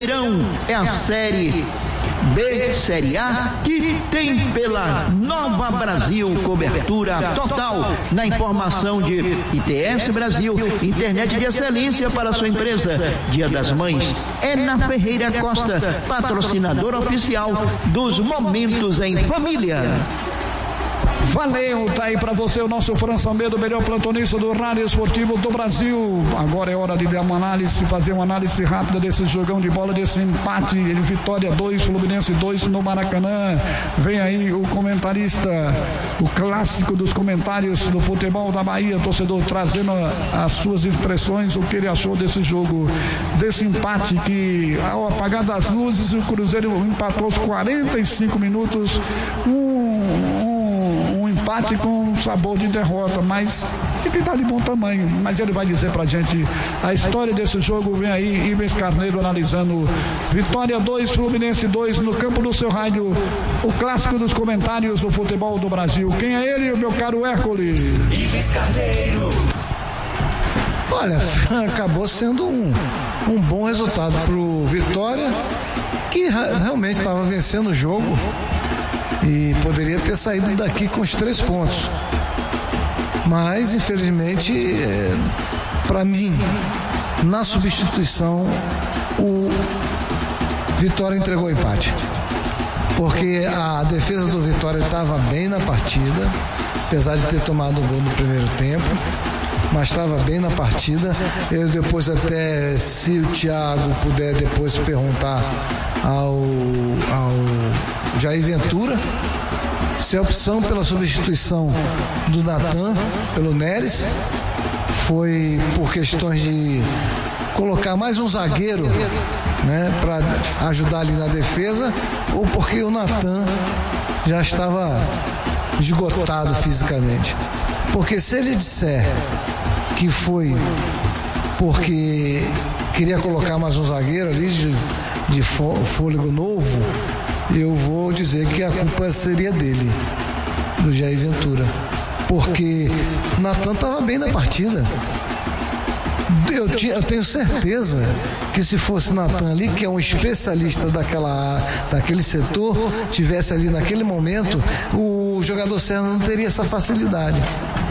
É a Série B, Série A, que tem pela Nova Brasil cobertura total na informação de ITS Brasil, internet de excelência para sua empresa. Dia das Mães é na Ferreira Costa, patrocinador oficial dos Momentos em Família. Valeu, tá aí pra você o nosso França Almeida, o melhor plantonista do rádio esportivo do Brasil. Agora é hora de dar uma análise, fazer uma análise rápida desse jogão de bola, desse empate, Vitória 2, Fluminense 2 no Maracanã. Vem aí o comentarista, o clássico dos comentários do futebol da Bahia, torcedor, trazendo as suas impressões, o que ele achou desse jogo, desse empate que, ao apagar das luzes, o Cruzeiro empatou aos 45 minutos, um empate com sabor de derrota, mas ele está de bom tamanho. Mas ele vai dizer pra gente a história desse jogo. Vem aí Ives Carneiro analisando Vitória 2, Fluminense 2 no campo do seu rádio, o clássico dos comentários do futebol do Brasil. Quem é ele, meu caro Hércules? Ives Carneiro. Olha, acabou sendo um bom resultado pro Vitória, que realmente estava vencendo o jogo e poderia ter saído daqui com os 3 pontos. Mas, infelizmente, para mim, na substituição, o Vitória entregou o empate. Porque a defesa do Vitória estava bem na partida, apesar de ter tomado o gol no primeiro tempo, mas estava bem na partida. Eu depois, até, se o Thiago puder depois perguntar ao Jair Ventura se a opção pela substituição do Natan pelo Neres foi por questões de colocar mais um zagueiro, né, para ajudar ali na defesa, ou porque o Natan já estava esgotado fisicamente. Porque se ele disser que foi porque queria colocar mais um zagueiro ali de fôlego novo, eu vou dizer que a culpa seria dele, do Jair Ventura, porque o Natan estava bem na partida. Eu tenho certeza que se fosse Natan ali, que é um especialista daquele setor, tivesse ali naquele momento, o jogador Serra não teria essa facilidade.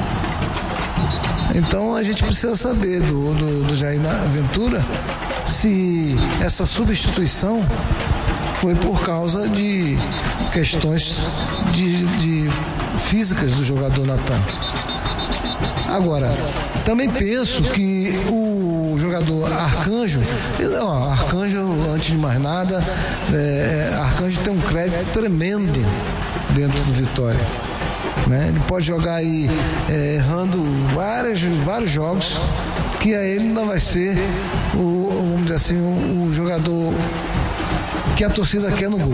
Então a gente precisa saber do Jair Ventura se essa substituição foi por causa de questões de físicas do jogador Natan. Agora, também penso que o jogador Arcanjo, antes de mais nada, Arcanjo tem um crédito tremendo dentro do Vitória. Né? Ele pode jogar aí errando vários jogos, que a ele ainda vai ser vamos dizer assim, o jogador que a torcida quer no gol.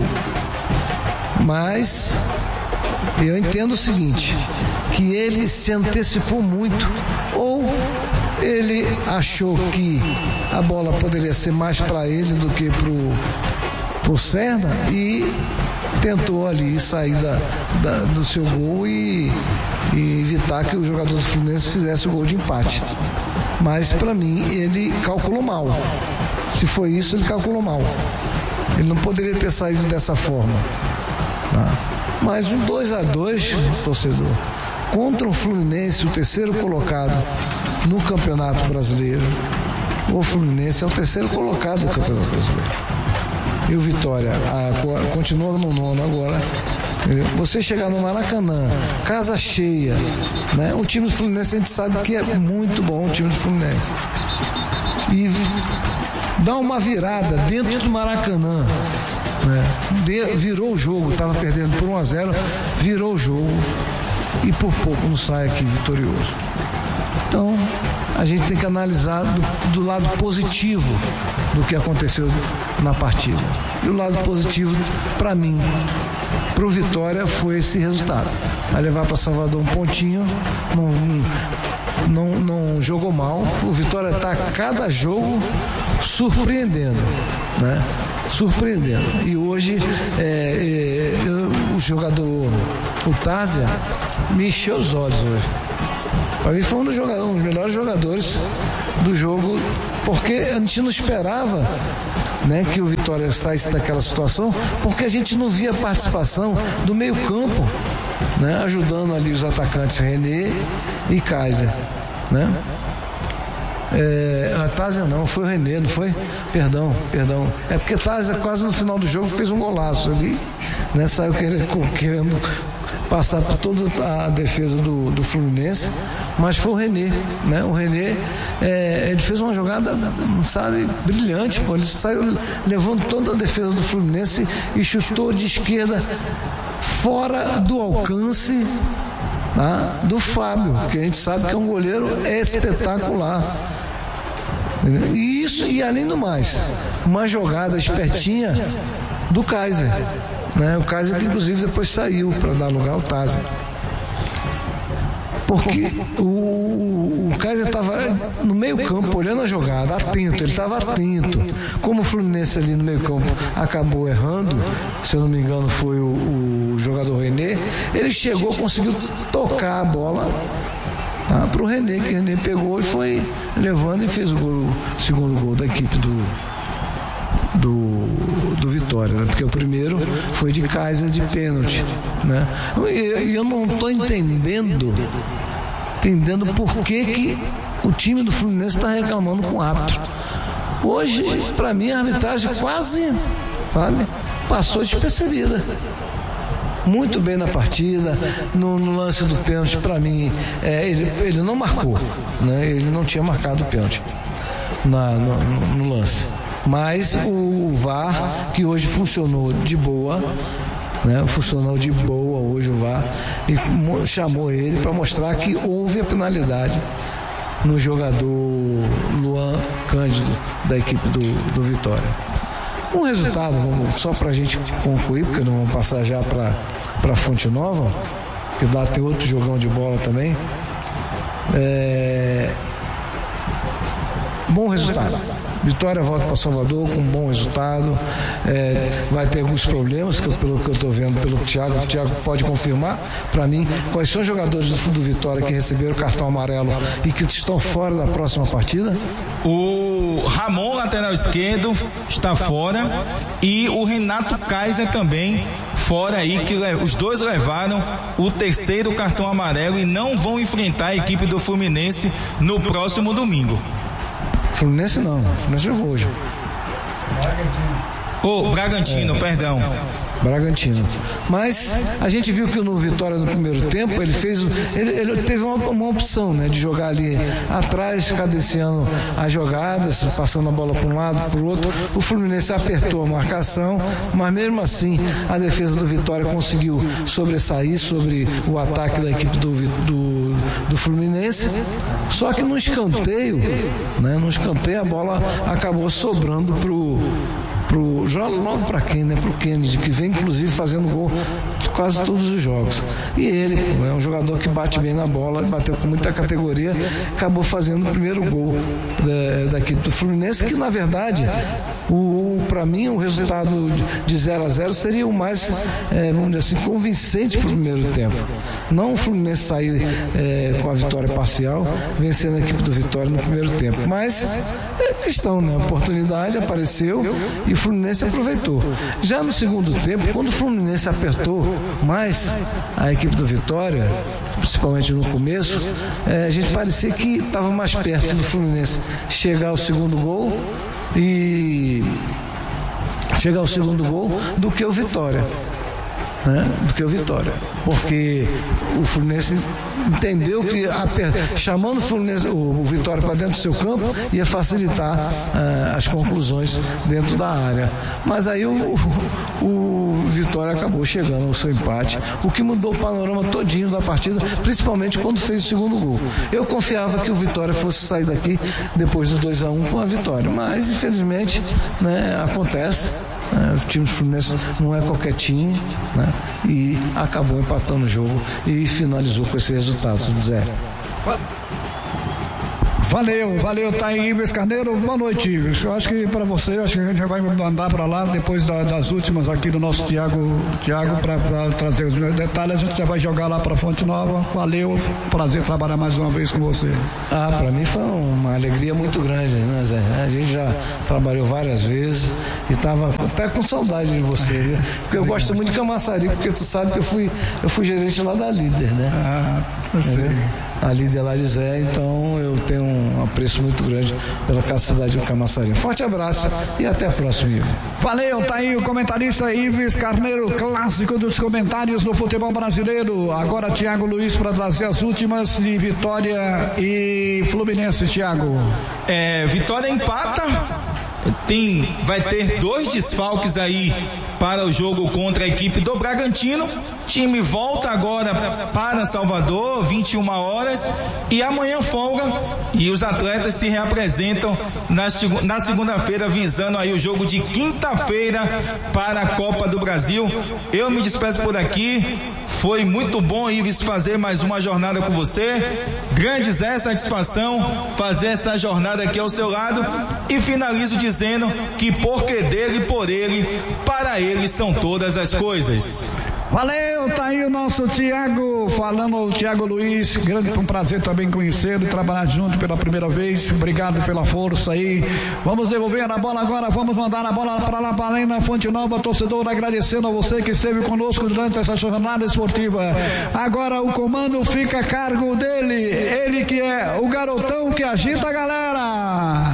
Mas eu entendo o seguinte, que ele se antecipou muito, ou ele achou que a bola poderia ser mais para ele do que pro Serna, e tentou ali sair do seu gol e evitar que o jogador do Fluminense fizesse o gol de empate. Mas para mim ele calculou mal. Se foi isso, ele calculou mal. Ele não poderia ter saído dessa forma. Tá? Mas um 2-2, torcedor, contra o Fluminense, o terceiro colocado no Campeonato Brasileiro. O Fluminense é o terceiro colocado do Campeonato Brasileiro. E o Vitória continua no 9º agora. Você chegar no Maracanã, casa cheia, né? O time do Fluminense, a gente sabe que é muito bom, o time do Fluminense. E dá uma virada dentro do Maracanã, né? Virou o jogo, estava perdendo por 1-0, virou o jogo e por pouco não sai aqui vitorioso. Então, a gente tem que analisar do lado positivo do que aconteceu na partida. E o lado positivo, para mim, para o Vitória, foi esse resultado. Vai levar para Salvador um pontinho, não jogou mal. O Vitória está a cada jogo surpreendendo, né? Surpreendendo. E hoje o jogador, o Tázia, me encheu os olhos hoje. Para mim foi um dos melhores jogadores do jogo, porque a gente não esperava né, que o Vitória saísse daquela situação, porque a gente não via participação do meio campo, né, ajudando ali os atacantes René e Kaiser, né? A Tásia não, foi o René, não foi? Perdão. É porque Tásia quase no final do jogo fez um golaço ali, né? Saiu querendo passar por toda a defesa do Fluminense, mas foi o René, né? O René, ele fez uma jogada, sabe, brilhante, pô. Ele saiu levando toda a defesa do Fluminense e chutou de esquerda fora do alcance, tá, do Fábio, que a gente sabe que é um goleiro espetacular. E além do mais, uma jogada espertinha do Kaiser, né? O Kaiser que inclusive depois saiu para dar lugar ao Tásia, porque o Kaiser estava no meio campo olhando a jogada, atento, ele estava atento. Como o Fluminense ali no meio campo acabou errando, se eu não me engano foi o jogador René, ele chegou, conseguiu tocar a bola para o René, que o René pegou e foi levando e fez o segundo gol da equipe do Vitória, né? Porque o primeiro foi de Kaiser de pênalti, né? E eu não estou entendendo por que o time do Fluminense está reclamando com o árbitro. Hoje, para mim, a arbitragem quase, sabe, passou despercebida. Muito bem na partida, no lance do pênalti, para mim, ele não marcou, né? Ele não tinha marcado o pênalti no lance. Mas o VAR, que hoje funcionou de boa, né? Funcionou de boa hoje o VAR, e chamou ele para mostrar que houve a penalidade no jogador Luan Cândido, da equipe do Vitória. Um resultado, só para a gente concluir, porque não vamos passar já para Fonte Nova, que lá tem outro jogão de bola também. Bom resultado. Vitória volta para Salvador com um bom resultado. Vai ter alguns problemas, pelo que eu estou vendo pelo Thiago. O Thiago pode confirmar para mim quais são os jogadores do Vitória que receberam cartão amarelo e que estão fora da próxima partida. O Ramon, lateral esquerdo, está fora, e o Renato Kaiser também fora aí, que os dois levaram o terceiro cartão amarelo e não vão enfrentar a equipe do Fluminense no próximo domingo. Fluminense não, Fluminense jogou hoje. Bragantino, perdão. Bragantino. Mas a gente viu que no Vitória no primeiro tempo ele teve uma opção, né, de jogar ali atrás, cadenciando as jogadas, passando a bola para um lado, para o outro. O Fluminense apertou a marcação, mas mesmo assim a defesa do Vitória conseguiu sobressair sobre o ataque da equipe do Fluminense. Só que no escanteio, né, a bola acabou sobrando pro logo para quem, né? Pro Kennedy, que vem inclusive fazendo gol de quase todos os jogos. E ele é um jogador que bate bem na bola, bateu com muita categoria, acabou fazendo o primeiro gol da equipe do Fluminense, que na verdade, para mim, o resultado de 0-0 seria o mais, vamos dizer assim, convincente para o primeiro tempo. Não o Fluminense sair com a vitória parcial, vencendo a equipe do Vitória no primeiro tempo. Mas é questão, né? A oportunidade apareceu e o Fluminense aproveitou. Já no segundo tempo, quando o Fluminense apertou mais a equipe do Vitória, principalmente no começo, a gente parecia que estava mais perto do Fluminense chegar ao segundo gol do que o Vitória. Porque o Fluminense entendeu que chamando o Vitória para dentro do seu campo ia facilitar as conclusões dentro da área. Mas aí o Vitória acabou chegando ao seu empate, o que mudou o panorama todinho da partida, principalmente quando fez o segundo gol. Eu confiava que o Vitória fosse sair daqui depois do 2-1 com a vitória, mas infelizmente, né, acontece. O time do Fluminense não é qualquer time, né? E acabou empatando o jogo e finalizou com esse resultado, Zé. Valeu, tá aí Ives Carneiro. Boa noite, Ives. Eu acho que para você, acho que a gente vai mandar para lá depois das últimas aqui do nosso Tiago para trazer os detalhes. A gente já vai jogar lá para Fonte Nova. Valeu, prazer trabalhar mais uma vez com você. Para mim foi uma alegria muito grande, né, Zé? A gente já trabalhou várias vezes e tava até com saudade de você, viu? Porque eu gosto muito de Camaçari, porque tu sabe que eu fui gerente lá da Líder, né? Eu sei. A Líder lá de Zé, então eu tenho um apreço muito grande pela cidade de Camaçari. Forte abraço e até a próxima, Ivo. Valeu, tá aí o comentarista Ives Carneiro, clássico dos comentários do futebol brasileiro. Agora Thiago Luiz para trazer as últimas de Vitória e Fluminense, Thiago. Vitória empata, vai ter 2 desfalques aí para o jogo contra a equipe do Bragantino. Time volta agora para Salvador, 21 horas, e amanhã folga, e os atletas se reapresentam na segunda-feira, visando aí o jogo de quinta-feira para a Copa do Brasil. Eu me despeço por aqui. Foi muito bom, Ives, fazer mais uma jornada com você. Grande Zé, satisfação fazer essa jornada aqui ao seu lado. E finalizo dizendo que porque dele, por ele, para ele são todas as coisas. Valeu, tá aí o nosso Thiago, falando o Thiago Luiz, grande, um prazer também conhecê-lo e trabalhar junto pela primeira vez. Obrigado pela força aí. Vamos devolver a bola agora, vamos mandar a bola para lá, para além na Fonte Nova, torcedor, agradecendo a você que esteve conosco durante essa jornada esportiva. Agora o comando fica a cargo dele, ele que é o garotão que agita a galera.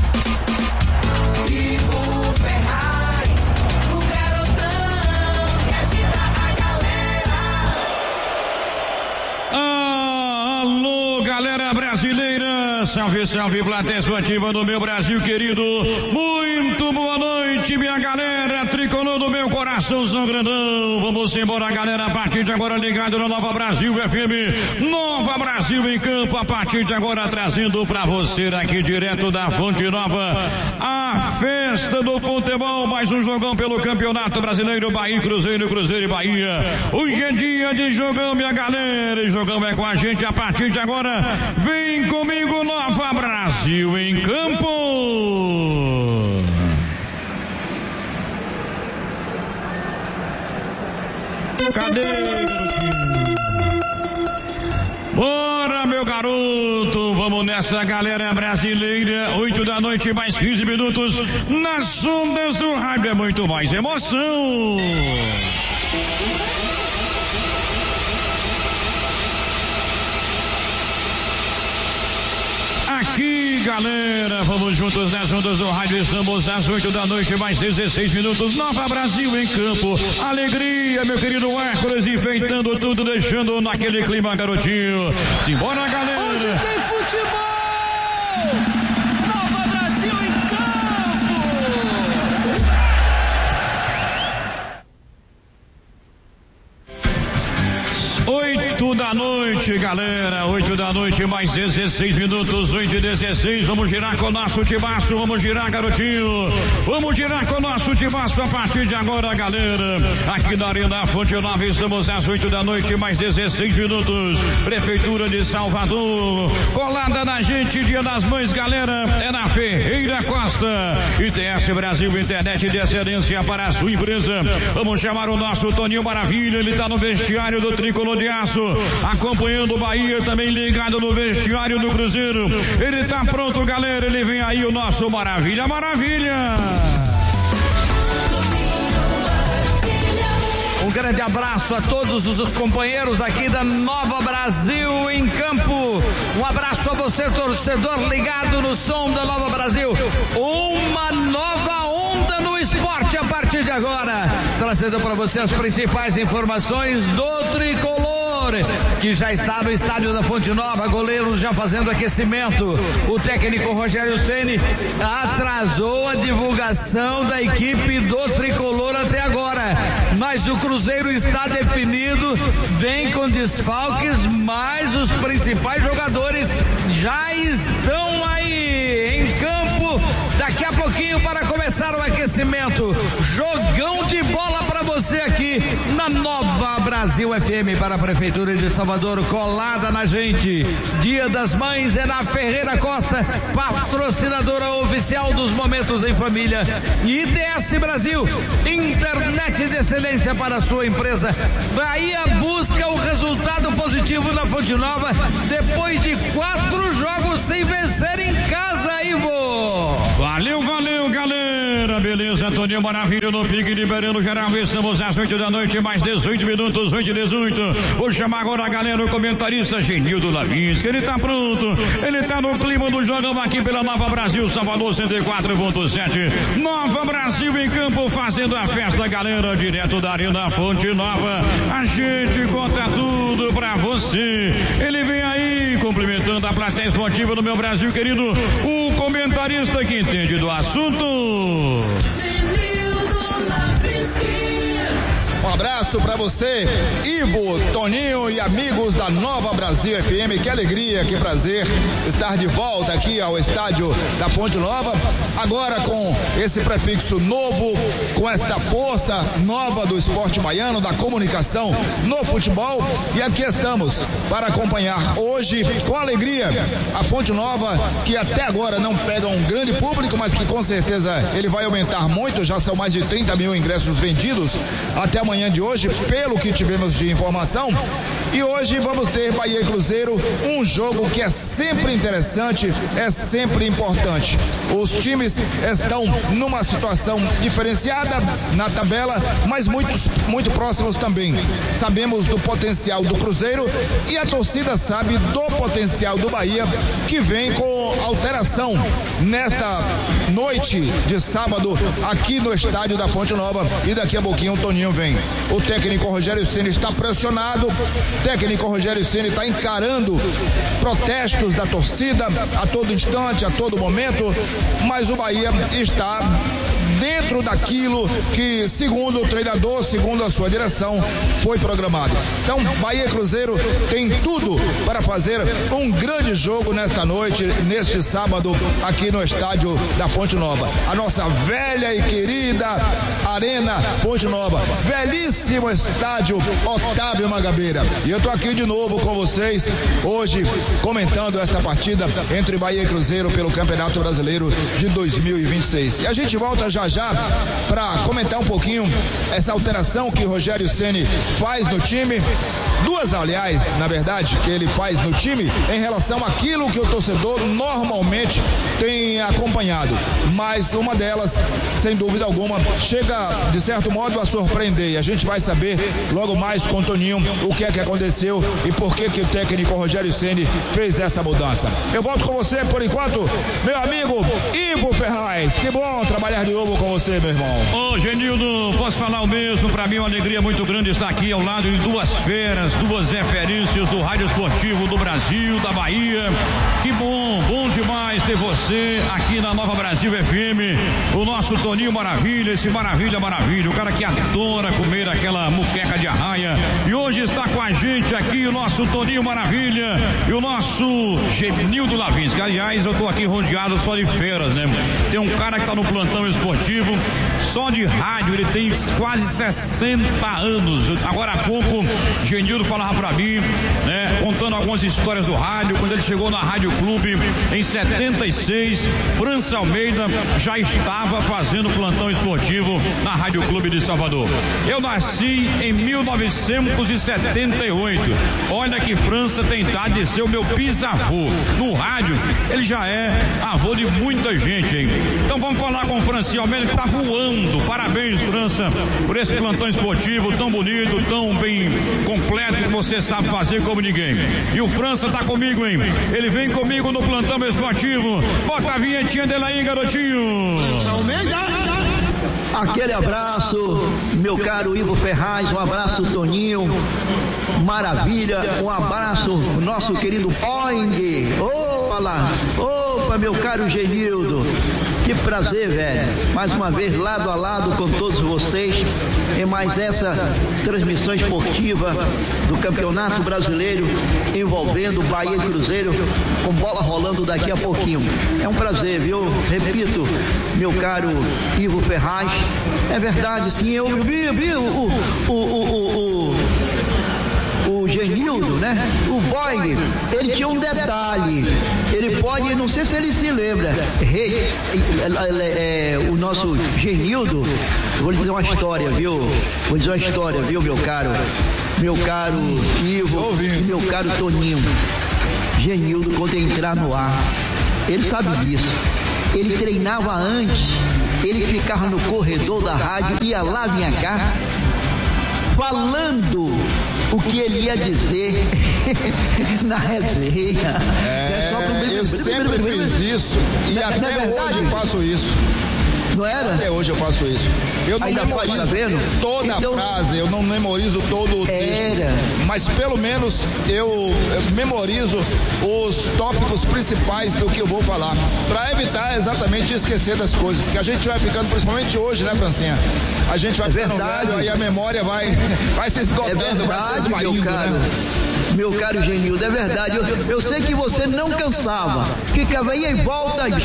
Alô, galera brasileira, salve, salve, plateia esportiva do meu Brasil querido, muito boa noite, minha galera tricolor do meu coraçãozão grandão. Vamos embora, galera, a partir de agora ligado na Nova Brasil FM, Nova Brasil em campo, a partir de agora trazendo pra você aqui direto da Fonte Nova, a festa do futebol, mais um jogão pelo Campeonato Brasileiro, Bahia e Cruzeiro, Cruzeiro e Bahia. Hoje é dia de jogão, minha galera, e jogão é com a gente a partir de agora. Vem comigo, Nova Brasil em campo. Cadê, garotinho? Bora, meu garoto, vamos nessa, galera brasileira. 8 da noite, mais 15 minutos, nas ondas do rádio, é muito mais emoção. Aqui, galera, vamos juntos nas ondas do rádio. Estamos às 8 da noite, mais 16 minutos. Nova Brasil em campo. Alegria, meu querido Hércules, enfeitando tudo, deixando naquele clima, garotinho. Simbora, galera. Onde tem futebol? Nova Brasil em campo. 8 da noite, galera, 8 da noite, mais 16 minutos, 8h16, vamos girar com o nosso timaço, vamos girar, garotinho, vamos girar com o nosso timaço a partir de agora, galera, aqui na Arena Fonte Nova, estamos às 8 da noite, mais 16 minutos, Prefeitura de Salvador, colada na gente, Dia das Mães, galera, é na Ferreira Costa, ITS Brasil, internet de excelência para a sua empresa, vamos chamar o nosso Toninho Maravilha, ele tá no vestiário do Tricolor de Aço, acompanhando o Bahia, também ligado no vestiário do Cruzeiro. Ele tá pronto, galera, ele vem aí o nosso Maravilha, Maravilha. Um grande abraço a todos os companheiros aqui da Nova Brasil em campo. Um abraço a você, torcedor, ligado no som da Nova Brasil. Uma nova onda no esporte a partir de agora, trazendo para você as principais informações do tricolor, que já está no estádio da Fonte Nova, goleiros já fazendo aquecimento. O técnico Rogério Ceni atrasou a divulgação da equipe do tricolor até agora, mas o Cruzeiro está definido, vem com desfalques, mas os principais jogadores já estão aí em campo daqui a pouquinho para começar o aquecimento. Jogão de bola para você aqui na Nova Brasil. Brasil FM para a Prefeitura de Salvador, colada na gente. Dia das Mães é na Ferreira Costa, patrocinadora oficial dos Momentos em Família. E ITS Brasil, internet de excelência para a sua empresa. Bahia busca o resultado positivo na Fonte Nova depois de 4 jogos sem vencer em casa, Ivo. Valeu, galera. Beleza, Toninho Maravilha no pique liberando geral. Estamos às 8 da noite, mais 18 minutos, 8h18. Vou chamar agora a galera, o comentarista Genildo Lavinski. Ele tá pronto, ele tá no clima do jogão aqui pela Nova Brasil, Salvador 104.7. Nova Brasil em campo, fazendo a festa, galera, direto da Arena Fonte Nova. A gente conta tudo pra você. Ele vem aí, cumprimentando a plateia esportiva do meu Brasil querido, o comentarista que entende do assunto. Um abraço para você, Ivo, Toninho e amigos da Nova Brasil FM. Que alegria, que prazer estar de volta aqui ao estádio da Fonte Nova, agora com esse prefixo novo, com esta força nova do esporte baiano, da comunicação no futebol. E aqui estamos para acompanhar hoje com alegria a Fonte Nova, que até agora não pega um grande público, mas que com certeza ele vai aumentar muito. Já são mais de 30 mil ingressos vendidos até amanhã de hoje, pelo que tivemos de informação. E hoje vamos ter Bahia e Cruzeiro, um jogo que é sempre interessante, é sempre importante. Os times estão numa situação diferenciada na tabela, mas muito próximos também. Sabemos do potencial do Cruzeiro e a torcida sabe do potencial do Bahia, que vem com alteração nesta noite de sábado aqui no estádio da Fonte Nova. E daqui a pouquinho o Toninho vem. O técnico Rogério Ceni está pressionado, o técnico Rogério Ceni está encarando protestos da torcida a todo instante, a todo momento, mas o Bahia está dentro daquilo que, segundo o treinador, segundo a sua direção, foi programado. Então, Bahia e Cruzeiro tem tudo para fazer um grande jogo nesta noite, neste sábado, aqui no estádio da Fonte Nova. A nossa velha e querida Arena Fonte Nova, belíssimo estádio Otávio Mangabeira. E eu tô aqui de novo com vocês, hoje, comentando esta partida entre Bahia e Cruzeiro pelo Campeonato Brasileiro de 2026. E a gente volta já para comentar um pouquinho essa alteração que Rogério Ceni faz no time. Duas, aliás, na verdade, que ele faz no time em relação àquilo que o torcedor normalmente tem acompanhado. Mas uma delas, sem dúvida alguma, chega de certo modo a surpreender. E a gente vai saber logo mais com o Toninho o que é que aconteceu e por que o técnico Rogério Ceni fez essa mudança. Eu volto com você por enquanto, meu amigo Ivo Ferraz. Que bom trabalhar de novo com você, meu irmão. Ô, Genildo, posso falar o mesmo? Para mim é uma alegria muito grande estar aqui ao lado de duas feras, duas referências do rádio esportivo do Brasil, da Bahia. Que bom demais ter você aqui na Nova Brasil FM. O nosso Toninho Maravilha, esse maravilha, o cara que adora comer aquela muqueca de arraia. E hoje está com a gente aqui o nosso Toninho Maravilha e o nosso Genildo Lavinski. Aliás, eu tô aqui rodeado só de feras, né? Tem um cara que tá no plantão esportivo, só de rádio, ele tem quase 60 anos. Agora há pouco, Genildo falava pra mim, né, contando algumas histórias do rádio, quando ele chegou na Rádio Clube em 76, França Almeida já estava fazendo plantão esportivo na Rádio Clube de Salvador. Eu nasci em 1978. Olha que França tem idade de ser o meu bisavô. No rádio, ele já é avô de muita gente, hein? Então vamos falar com o França Almeida, que tá voando. Parabéns, França, por esse plantão esportivo tão bonito, tão bem completo, que você sabe fazer como ninguém. E o França tá comigo, hein? Ele vem comigo no plantão esportivo. Bota a vinhetinha dele aí, garotinho. Aquele abraço, meu caro Ivo Ferraz, um abraço, Toninho Maravilha, um abraço, nosso querido Boing. Opa, meu caro Genildo, que prazer, velho, mais uma vez lado a lado com todos vocês em mais essa transmissão esportiva do Campeonato Brasileiro envolvendo Bahia e Cruzeiro, com bola rolando daqui a pouquinho. É um prazer, viu? Repito, meu caro Ivo Ferraz, é verdade, sim, eu vi o Genildo, né? O Boy, ele tinha um detalhe. Ele pode, não sei se ele se lembra, o nosso Genildo, vou lhe dizer uma história, viu? Meu caro Ivo, meu caro Toninho. Genildo, quando entrar no ar, ele sabe disso. Ele treinava antes, ele ficava no corredor da rádio, ia lá, vinha cá, falando o que ele ia dizer na resenha. Eu sempre fiz isso e até hoje eu faço isso. Não era? Até hoje eu faço isso. Eu não ainda memorizo toda a frase, eu não memorizo todo o texto. Mas pelo menos eu memorizo os tópicos principais do que eu vou falar. Para evitar exatamente esquecer das coisas. Que a gente vai ficando, principalmente hoje, né, Francinha? A gente vai ficando velho, aí a memória vai se esgotando, vai se esvaindo, né? Meu caro Genildo, é verdade. Eu sei que você não cansava. Ficava aí e volta. Eu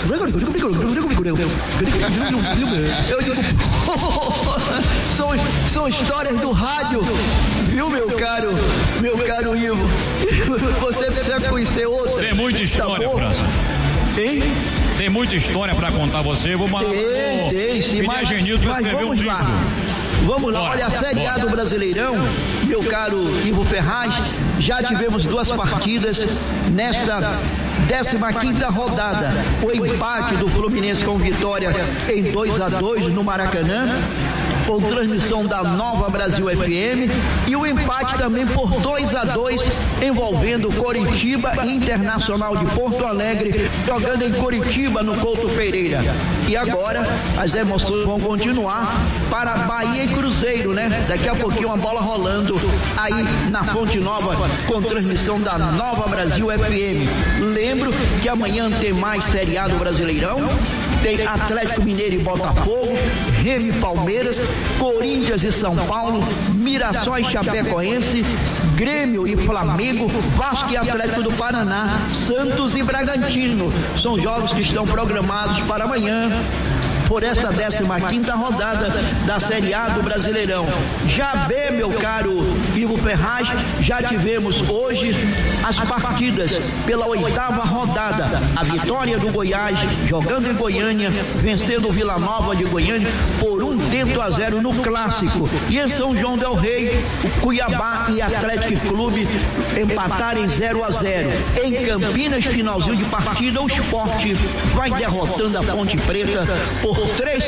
digo, são histórias do rádio, viu, meu caro Ivo? Você precisa conhecer outra. Tem muita história, França. Hein? Tem muita história pra contar você. Vou mandar. Tem, sim, mas vamos lá. Vamos lá, olha, a Série A do Brasileirão, meu caro Ivo Ferraz, já tivemos 2 partidas nesta 15ª rodada. O empate do Fluminense com Vitória em 2-2 no Maracanã, com transmissão da Nova Brasil FM, e o empate também por 2-2 envolvendo Coritiba e Internacional de Porto Alegre, jogando em Coritiba no Couto Pereira. E agora as emoções vão continuar para Bahia e Cruzeiro, né? Daqui a pouquinho uma bola rolando aí na Fonte Nova com transmissão da Nova Brasil FM. Lembro que amanhã tem mais Série A do Brasileirão. Tem Atlético Mineiro e Botafogo, Remo e Palmeiras, Corinthians e São Paulo, Mirassol e Chapecoense, Grêmio e Flamengo, Vasco e Atlético do Paraná, Santos e Bragantino. São jogos que estão programados para amanhã, por esta 15ª rodada da Série A do Brasileirão. Já bem, meu caro Ivo Ferraz, já tivemos hoje as partidas pela 8ª rodada. A vitória do Goiás, jogando em Goiânia, vencendo o Vila Nova de Goiânia por 1-0 no Clássico. E em São João del Rei, o Cuiabá e Atlético Clube empataram em 0-0. Em Campinas, finalzinho de partida, o Sport vai derrotando a Ponte Preta por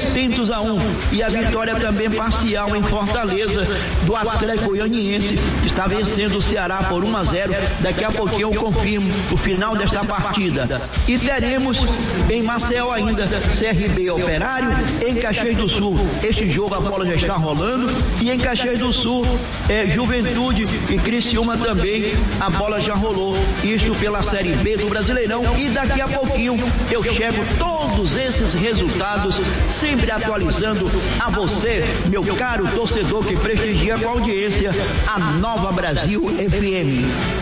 3-1, e a vitória também parcial em Fortaleza do Atlético Goianiense, que está vencendo o Ceará por 1-0. Daqui a pouquinho eu confirmo o final desta partida. E teremos em Maceió ainda CRB Operário, em Caxias do Sul. Este jogo a bola já está rolando, e em Caxias do Sul Juventude e Criciúma também a bola já rolou. Isto pela Série B do Brasileirão, e daqui a pouquinho eu chego todos esses resultados, sempre atualizando a você, meu caro torcedor que prestigia com a audiência a Nova Brasil FM.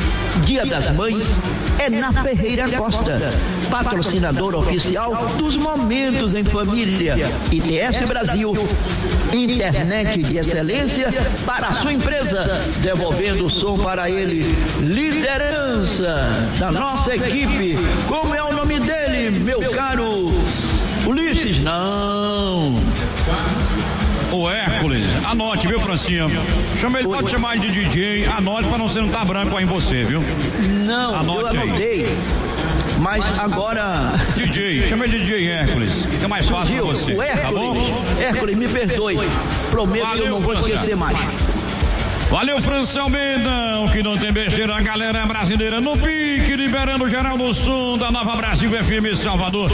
Dia das Mães é na Ferreira Costa, patrocinador oficial dos momentos em família. ITS Brasil, internet de excelência para a sua empresa, devolvendo o som para ele. Liderança da nossa equipe, como é o nome dele, meu caro Ulisses? Não. O Hércules, anote, viu, Francinha? Chama ele, pode chamar de DJ, anote pra não estar branco aí em você, viu? Não, anote, eu anotei aí. Mas agora... DJ, chama ele de DJ Hércules, fica mais fácil pra você, o Hércules, tá bom? Hércules, me perdoe, prometo que eu não vou esquecer mais. Valeu, França Almeida, que não tem besteira, a galera brasileira no pique, liberando geral no som da Nova Brasil FM Salvador,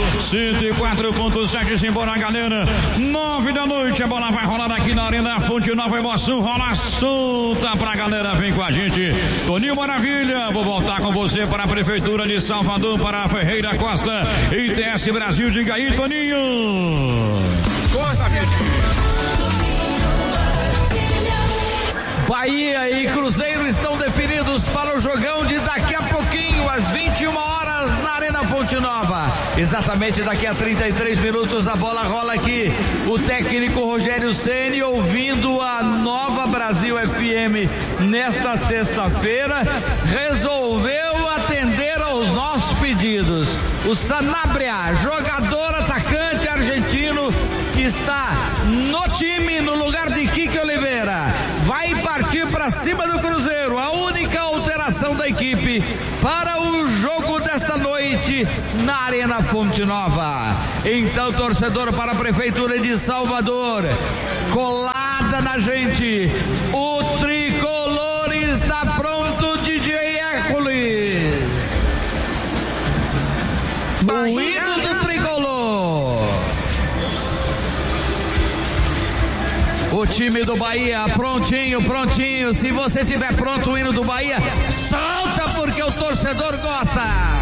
104.7, simbora, galera, 9 da noite, a bola vai rolar aqui na Arena Fonte Nova, emoção rola solta pra galera, vem com a gente, Toninho Maravilha, vou voltar com você para a Prefeitura de Salvador, para a Ferreira Costa, ITS Brasil, diga aí, Toninho. Costa, Bahia e Cruzeiro estão definidos para o jogão de daqui a pouquinho, às 21 horas, na Arena Fonte Nova. Exatamente daqui a 33 minutos a bola rola aqui. O técnico Rogério Ceni, ouvindo a Nova Brasil FM nesta sexta-feira, resolveu atender aos nossos pedidos. O Sanabria, jogador atacante argentino, que está no time no lugar de Kiki Oliveira, vai partir para cima do Cruzeiro. A única alteração da equipe para o jogo desta noite na Arena Fonte Nova. Então, torcedor, para a Prefeitura de Salvador, colada na gente, o tricolor está pronto, DJ Hércules. O hino do tricolor. O time do Bahia, prontinho. Se você tiver pronto o hino do Bahia, solta porque o torcedor gosta.